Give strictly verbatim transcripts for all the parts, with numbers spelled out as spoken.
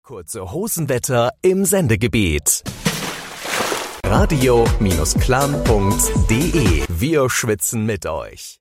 Kurze Hosenwetter im Sendegebiet. radio-clan punkt de. Wir schwitzen mit euch.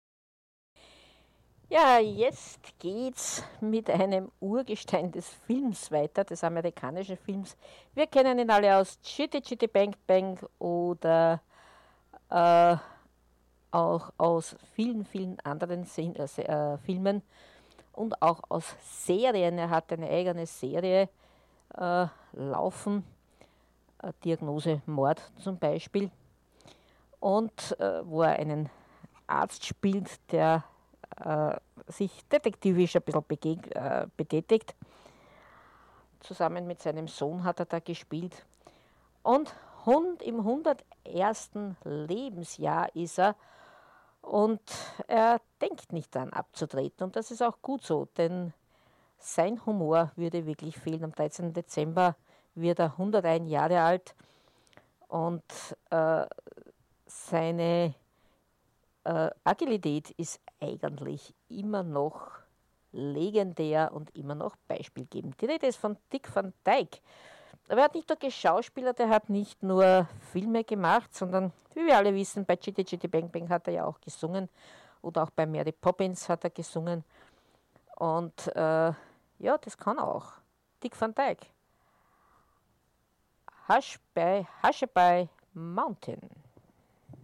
Ja, jetzt geht's mit einem Urgestein des Films weiter, des amerikanischen Films. Wir kennen ihn alle aus Chitty Chitty Bang Bang oder äh, auch aus vielen, vielen anderen Sen- äh, Se- äh, Filmen und auch aus Serien. Er hat eine eigene Serie äh, laufen, äh, Diagnose Mord zum Beispiel, und äh, wo er einen Arzt spielt, der äh, sich detektivisch ein bisschen begeg- äh, betätigt. Zusammen mit seinem Sohn hat er da gespielt. Und Hund im hundertersten Lebensjahr ist er und er denkt nicht daran abzutreten. Und das ist auch gut so, denn sein Humor würde wirklich fehlen. Am dreizehnten Dezember wird er hunderteins Jahre alt und äh, seine äh, Agilität ist eigentlich immer noch legendär und immer noch beispielgebend. Die Rede ist von Dick Van Dyke. Aber er hat nicht nur geschauspielert, er hat nicht nur Filme gemacht, sondern, wie wir alle wissen, bei Chitty Chitty Bang Bang hat er ja auch gesungen oder auch bei Mary Poppins hat er gesungen. Und äh, ja, das kann er auch. Dick Van Dyke. Hush by Hushabye Mountain.